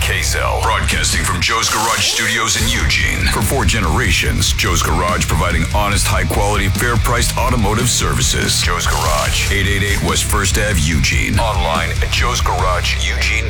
Kazel, broadcasting from Joe's Garage Studios in Eugene. For 4 generations, Joe's Garage providing honest, high-quality, fair-priced automotive services. Joe's Garage, 888 West 1st Ave, Eugene. Online at joesgarageeugene.com.